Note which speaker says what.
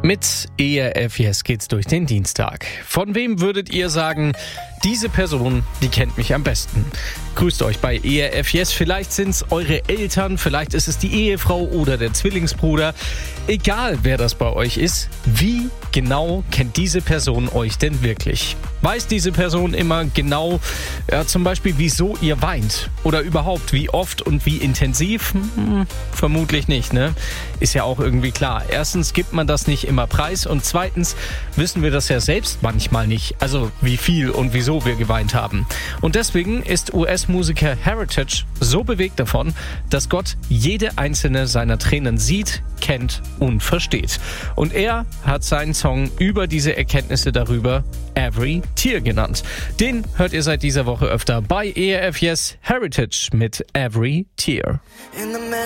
Speaker 1: Mit ERF Yes geht's durch den Dienstag. Von wem würdet ihr sagen, diese Person, die kennt mich am besten? Grüßt euch bei ERF Yes. Vielleicht sind's eure Eltern, vielleicht ist es die Ehefrau oder der Zwillingsbruder. Egal, wer das bei euch ist, wie genau kennt diese Person euch denn wirklich? Weiß diese Person immer genau, zum Beispiel, wieso ihr weint? Oder überhaupt, wie oft und wie intensiv? Vermutlich nicht, ne? Ist ja auch irgendwie klar. Erstens gibt man das nicht immer preis und zweitens wissen wir das ja selbst manchmal nicht. Also wie viel und wieso wir geweint haben. Und deswegen ist US-Musiker Heritage so bewegt davon, dass Gott jede einzelne seiner Tränen sieht, kennt und versteht. Und er hat seinen Song über diese Erkenntnisse darüber Every Tear genannt. Den hört ihr seit dieser Woche öfter bei ERF Yes. Heritage mit Every Tear.
Speaker 2: In the